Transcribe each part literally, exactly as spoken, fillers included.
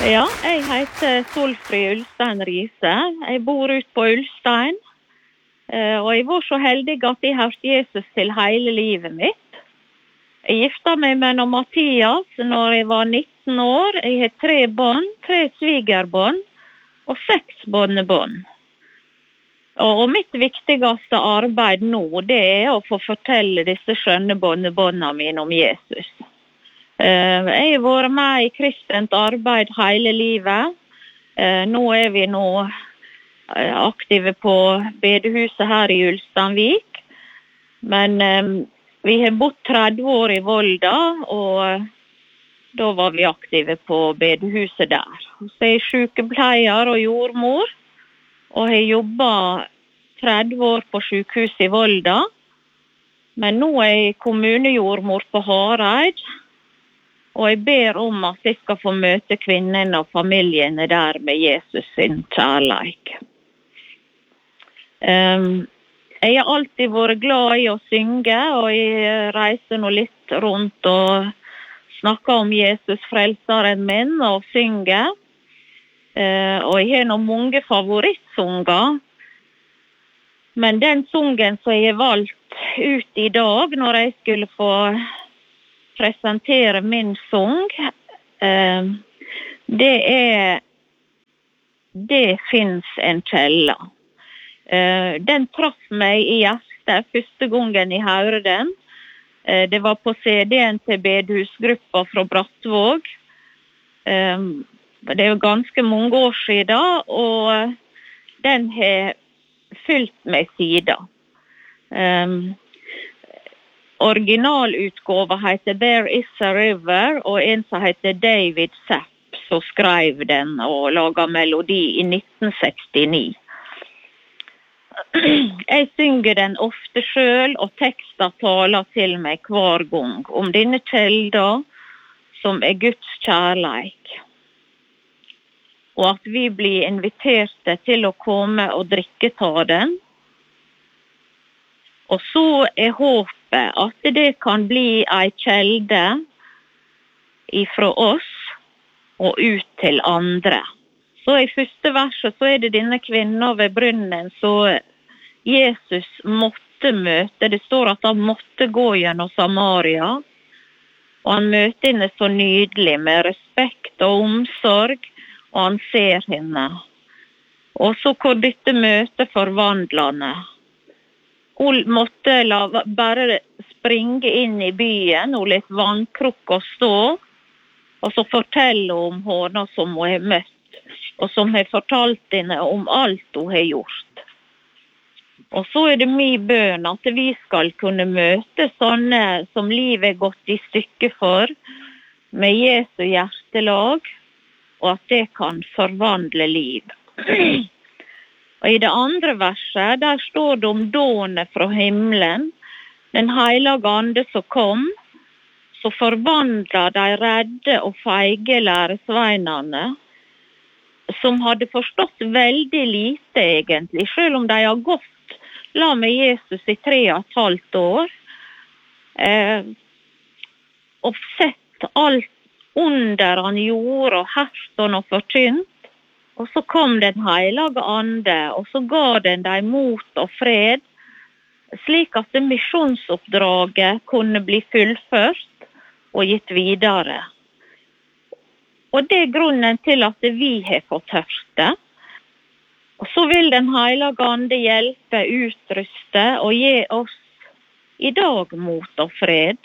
Ja, jeg heter Solfrid Ulstein Riise. Jeg bor ut på Ulstein. Eh, Og jeg var så heldig at jeg hørte Jesus til hele livet mitt. Jeg gifta meg med noen Mathias når jeg var nitten år. Jeg har tre barn, tre svigerbånd og seks barnebarn. Og mitt viktigste arbeid nå, det er å få fortelle disse skjønne barnebarna mine om Jesus. Eh, Jeg har vært med i kristent arbeid hele livet. Eh, Nå er vi nå eh, aktive på bedehuset her i Ulsteinvik. Men eh, vi har bodd tretti år i Volda, og da var vi aktive på bedehuset der. Så jeg er sykepleier og jordmor, og har jobbet tretti år på sykehuset i Volda. Men nå er jeg kommunejordmor på Hareid, og jeg ber om at jeg skal få møte kvinnene og familiene der med Jesus sin kjærleik. Um, jeg har alltid vært glad i å synge, og jeg reiser nå litt rundt og snakker om Jesus, frelseren min, og synger. Uh, og jeg har nå mange favorittsunger. Men den sungen som jeg har valgt ut i dag, når jeg skulle få presentere min sang, uh, det er Det finns en kjella. Uh, den traff meg i hjertet første gangen jeg hørte den. Uh, det var på C D-en til bedehusgruppa fra Brattvåg. Um, det er jo ganske mange år siden, og den har fylt meg siden. Um, originalutgåva heter There is a River, og en som heter David Zapp, som skrev den og laget melodi i nitten sekstini. Jeg synger den ofte selv, og tekster taler til meg hver gang om denne kjelda som er Guds kjærleik. Og at vi blir inviterte til å komme og drikke ta den. Og så er håpet at det kan bli ei kjelde ifra oss og ut til andre. Så i første verset så er det denne kvinna ved brunnen så Jesus måtte møte. Det står at han måtte gå gjennom Samaria. Og han møter henne så nydelig med respekt og omsorg, og han ser henne. Og så hvor dette møtet forvandler henne. Hun måtte la, bare springe inn i byen, hun litt vannkrukk og stå, og så fortelle om henne som hun har møtt, og som har fortalt henne om alt hun har gjort. Og så er det min bønn at vi skal kunne møte sånne som livet er gått i stykke for, med Jesu hjertelag, og at det kan forvandle liv. Og i det andre verset, der står det om dånet fra himmelen, den heilige ande som kom, så forvandlet de redde og feige læresveinene, som hadde forstått veldig lite egentlig, selv om de har gått la med Jesus i tre og et halvt år, eh, og sett alt under han gjorde og hørt han og forkynt. Og så kom den heilige ande, og så ga den dem mot og fred, slik at misjonsoppdraget kunne bli fullført og gitt videre. Og det er grunnen til at vi har fått hørt det. Og så vil den heilige ande hjelpe, utruste og gi oss i dag mot og fred,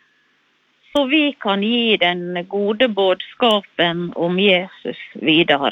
så vi kan gi den gode budskapen om Jesus videre.